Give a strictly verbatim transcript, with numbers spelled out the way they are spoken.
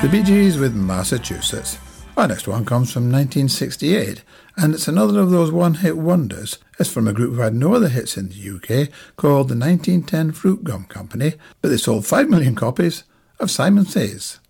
The Bee Gees with Massachusetts. Our next one comes from nineteen sixty-eight, and it's another of those one-hit wonders. It's from a group who had no other hits in the U K, called the nineteen ten Fruit Gum Company, but they sold five million copies of Simon Says.